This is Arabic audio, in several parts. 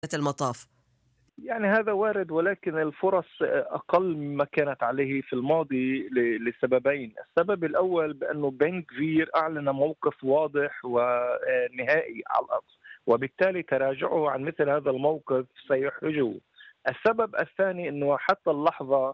المطاف. يعني هذا وارد، ولكن الفرص أقل مما كانت عليه في الماضي لسببين. السبب الأول بأنه بن غفير أعلن موقف واضح ونهائي على الأرض، وبالتالي تراجعه عن مثل هذا الموقف سيحرجه. السبب الثاني أنه حتى اللحظة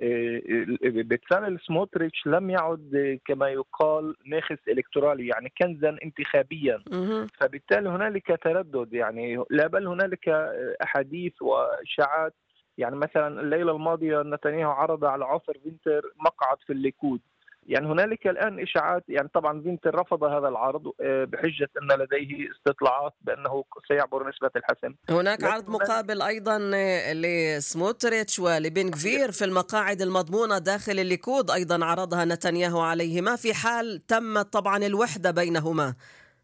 بتسالل سموتريتش لم يعد كما يقال ناخس إلكترالي، يعني كنزا انتخابيا. فبالتالي هنالك تردد، يعني لا بل هنالك أحاديث وإشاعات. يعني مثلا الليلة الماضية نتنياهو عرض على عوفر فينتر مقعد في الليكود. يعني هنالك الآن إشاعات، يعني طبعا فينتر رفض هذا العرض بحجة أن لديه استطلاعات بأنه سيعبر نسبة الحسم. هناك عرض مقابل أيضا لسموتريتش ولبن غفير في المقاعد المضمونة داخل الليكود، أيضا عرضها نتنياهو عليهما في حال تمت طبعا الوحدة بينهما.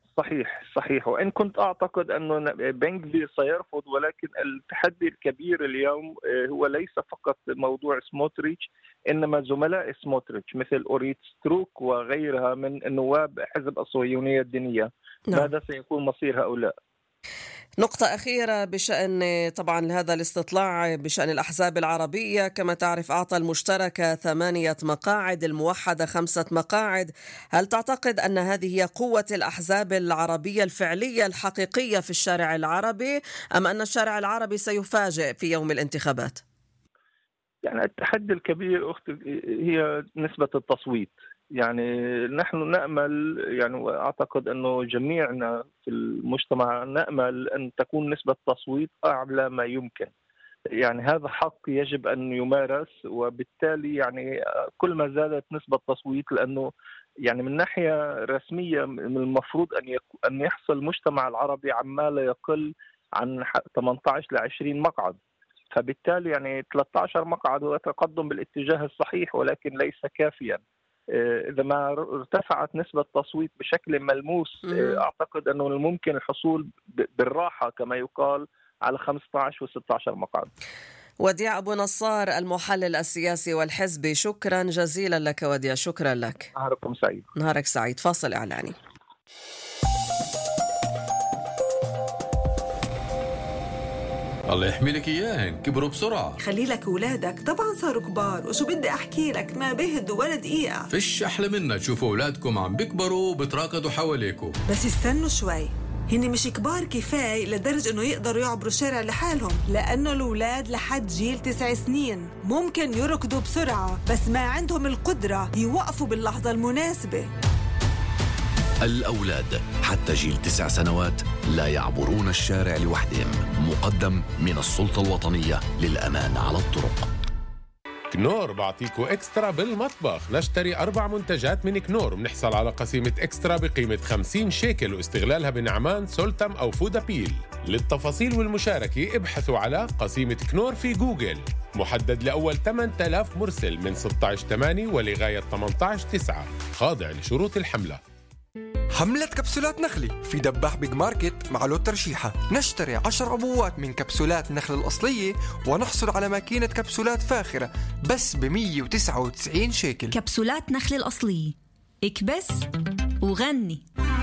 صحيح، وإن كنت أعتقد أنه بن غفير سيرفض، ولكن التحدي الكبير اليوم هو ليس فقط موضوع سموتريتش، إنما زملاء سموتريتش مثل أوريت ستروك وغيرها من النواب حزب الصهيونية الدينية. ماذا سيكون مصير هؤلاء؟ نقطة أخيرة بشأن طبعا هذا الاستطلاع بشأن الأحزاب العربية. كما تعرف أعطى المشتركة 8 مقاعد، الموحدة 5 مقاعد. هل تعتقد أن هذه هي قوة الأحزاب العربية الفعلية الحقيقية في الشارع العربي، أم أن الشارع العربي سيفاجئ في يوم الانتخابات؟ يعني التحدي الكبير أختي هي نسبة التصويت. يعني نحن نأمل، يعني وأعتقد أنه جميعنا في المجتمع نأمل أن تكون نسبة التصويت أعلى ما يمكن. يعني هذا حق يجب أن يمارس، وبالتالي يعني كل ما زادت نسبة التصويت، لأنه يعني من ناحية رسمية من المفروض أن يحصل المجتمع العربي عما لا يقل عن 18 ل 20 مقعد. فبالتالي يعني 13 مقعد هو تقدم بالاتجاه الصحيح، ولكن ليس كافيا. إذا ما ارتفعت نسبة التصويت بشكل ملموس أعتقد أنه الممكن الحصول بالراحة كما يقال على 15 و 16 مقعد. وديع أبو نصار، المحلل السياسي والحزبي، شكرا جزيلا لك وديع. شكرا لك. نهاركم سعيد. نهارك سعيد. فاصل إعلاني. الله يحمي لك إياهن، كبروا بسرعة. خلي لك أولادك طبعا صاروا كبار، وشو بدي أحكي لك ما بهدوا ولا دقيقة. فيش أحلى منا تشوفوا أولادكم عم بيكبروا وبتراكضوا حواليكم. بس استنوا شوي، هن مش كبار كفاية لدرجة إنه يقدروا يعبروا الشارع لحالهم، لأنه الأولاد لحد جيل 9 سنين ممكن يركضوا بسرعة، بس ما عندهم القدرة يوقفوا باللحظة المناسبة. الأولاد حتى جيل 9 سنوات لا يعبرون الشارع لوحدهم. مقدم من السلطة الوطنية للأمان على الطرق. كنور بعطيكوا إكسترا بالمطبخ. نشتري 4 منتجات من كنور بنحصل على قسيمة إكسترا بقيمة 50 شيكل، واستغلالها بنعمان، سولتم أو فودابيل. للتفاصيل والمشاركة ابحثوا على قسيمة كنور في جوجل. محدد لأول 8000 مرسل من 16/8 ولغاية 18/9، خاضع لشروط الحملة. حملة كبسولات نخلي في دباح بيج ماركت مع لوت ترشيحة. نشتري 10 عبوات من كبسولات نخل الأصلية ونحصل على ماكينة كبسولات فاخرة بس ب199 شيكل. كبسولات نخل الأصلية، اكبس وغني.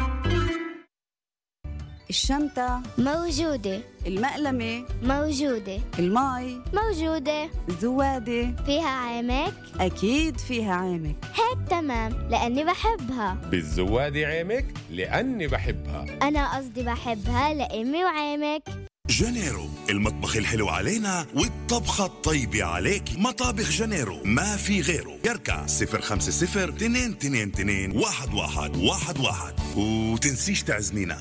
الشنطة موجودة، المقلمة موجودة، المي موجودة، الزوادة فيها عامك؟ أكيد فيها عامك. هيك تمام، لأني بحبها. بالزوادة عامك لأني بحبها. أنا قصدي بحبها لأمي وعامك. جانيرو، المطبخ الحلو علينا والطبخة الطيبة عليك. مطابخ جانيرو ما في غيره. يركع 050-222-1111 وتنسيش تعزمينا.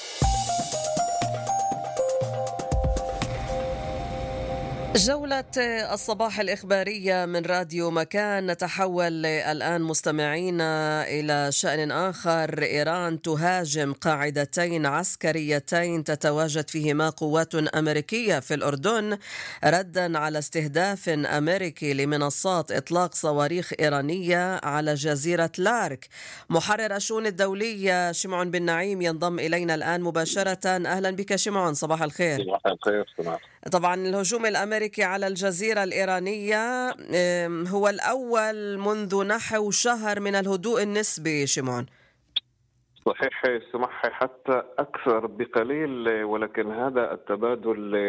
جولة الصباح الإخبارية من راديو مكان. نتحول الآن مستمعينا إلى شأن آخر. إيران تهاجم قاعدتين عسكريتين تتواجد فيهما قوات أمريكية في الأردن ردا على استهداف أمريكي لمنصات إطلاق صواريخ إيرانية على جزيرة لارك. محرر الشؤون الدولية شمعون بن نعيم ينضم إلينا الآن مباشرة. أهلا بك شمعون، صباح الخير. صباح الخير. طبعا الهجوم الأمريكي على الجزيرة الإيرانية هو الأول منذ نحو شهر من الهدوء النسبي شمعون. صحيح سمح حتى أكثر بقليل، ولكن هذا التبادل